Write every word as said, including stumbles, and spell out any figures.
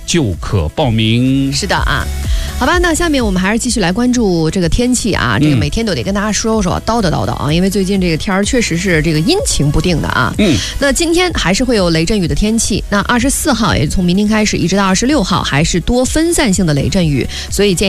就可报名。 是的啊。好吧，那下面我们还是继续来关注这个天气啊，这个每天都得跟大家说说，叨叨叨叨啊，因为最近这个天儿确实是这个阴晴不定的啊。 嗯， 那今天还是会有雷阵雨的天气，那二十四号也从明天开始一直到二十六号还是多分散性的雷阵雨，所以建议